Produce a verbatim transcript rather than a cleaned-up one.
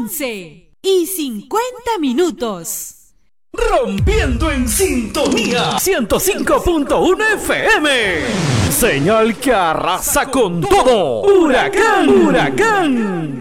once y cincuenta minutos. Rompiendo en sintonía ciento cinco punto uno F M. Señal que arrasa con todo. Huracán, huracán.